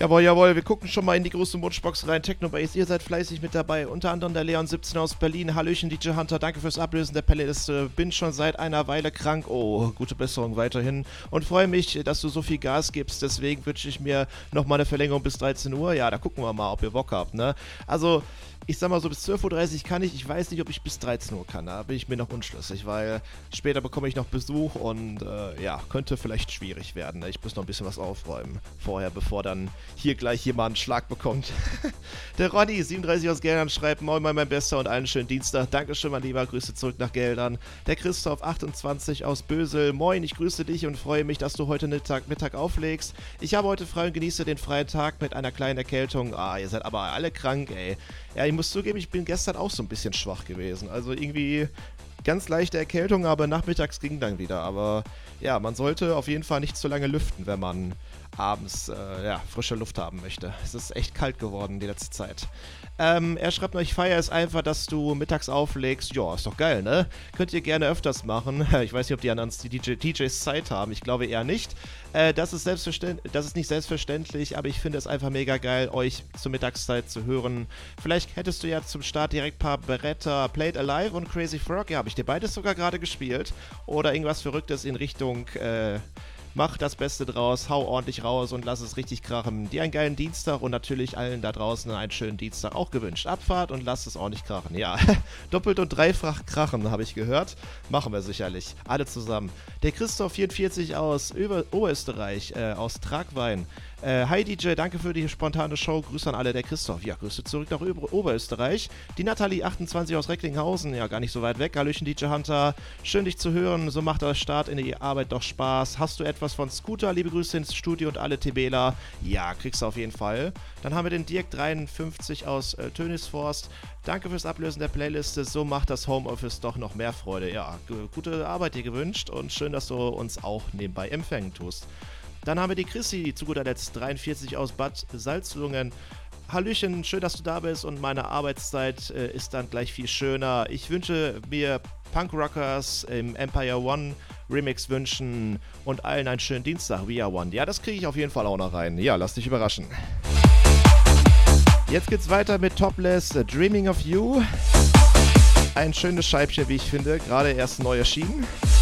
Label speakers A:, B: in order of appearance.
A: Jawohl, jawohl, wir gucken schon mal in die große Wunschbox rein. Technobase, ihr seid fleißig mit dabei. Unter anderem der Leon17 aus Berlin. Hallöchen, DJ Hunter, danke fürs Ablösen der Playliste. Bin schon seit einer Weile krank. Oh, gute Besserung weiterhin. Und freue mich, dass du so viel Gas gibst. Deswegen wünsche ich mir nochmal eine Verlängerung bis 13 Uhr. Ja, da gucken wir mal, ob ihr Bock habt, ne? Also, ich sag mal so, bis 12:30 Uhr kann ich. Ich weiß nicht, ob ich bis 13 Uhr kann. Da bin ich mir noch unschlüssig, weil später bekomme ich noch Besuch und ja, könnte vielleicht schwierig werden. Ne? Ich muss noch ein bisschen was aufräumen vorher, bevor dann hier gleich jemand einen Schlag bekommt. Der Ronny, 37 aus Geldern, schreibt: Moin, mein Bester und einen schönen Dienstag. Dankeschön, mein Lieber. Grüße zurück nach Geldern. Der Christoph, 28 aus Bösel. Moin, ich grüße dich und freue mich, dass du heute Mittag auflegst. Ich habe heute frei und genieße den freien Tag mit einer kleinen Erkältung. Ah, ihr seid aber alle krank, ey. Ja, ich muss zugeben, ich bin gestern auch so ein bisschen schwach gewesen. Also irgendwie ganz leichte Erkältung, aber nachmittags ging dann wieder. Aber ja, man sollte auf jeden Fall nicht zu lange lüften, wenn man abends frische Luft haben möchte. Es ist echt kalt geworden die letzte Zeit. Er schreibt noch, ich feiere es einfach, dass du mittags auflegst. Ja, ist doch geil, ne? Könnt ihr gerne öfters machen. Ich weiß nicht, ob die anderen DJs Zeit haben. Ich glaube eher nicht. Das ist nicht selbstverständlich, aber ich finde es einfach mega geil, euch zur Mittagszeit zu hören. Vielleicht hättest du ja zum Start direkt ein paar Beretta, Played Alive und Crazy Frog. Ja, habe ich dir beides sogar gerade gespielt. Oder irgendwas Verrücktes in Richtung mach das Beste draus, hau ordentlich raus und lass es richtig krachen. Dir einen geilen Dienstag und natürlich allen da draußen einen schönen Dienstag auch gewünscht. Abfahrt und lasst es ordentlich krachen. Ja, doppelt und dreifach krachen, habe ich gehört. Machen wir sicherlich. Alle zusammen. Der Christoph 44 aus Oberösterreich, aus Tragwein. Hi DJ, danke für die spontane Show. Grüße an alle, der Christoph. Ja, Grüße zurück nach Oberösterreich. Die Nathalie, 28 aus Recklinghausen. Ja, gar nicht so weit weg. Hallöchen, DJ Hunter. Schön, dich zu hören. So macht der Start in die Arbeit doch Spaß. Hast du etwas von Scooter? Liebe Grüße ins Studio und alle TBler. Ja, kriegst du auf jeden Fall. Dann haben wir den Dirk 53 aus Tönisforst. Danke fürs Ablösen der Playliste. So macht das Homeoffice doch noch mehr Freude. Ja, gute Arbeit dir gewünscht und schön, dass du uns auch nebenbei empfangen tust. Dann haben wir die Chrissy, zu guter Letzt 43 aus Bad Salzungen. Hallöchen, schön, dass du da bist und meine Arbeitszeit ist dann gleich viel schöner. Ich wünsche mir Punkrockers im Empire One Remix wünschen und allen einen schönen Dienstag, via One. Ja, das kriege ich auf jeden Fall auch noch rein. Ja, lass dich überraschen. Jetzt geht's weiter mit Topless, Dreaming of You. Ein schönes Scheibchen, wie ich finde, gerade erst neu erschienen.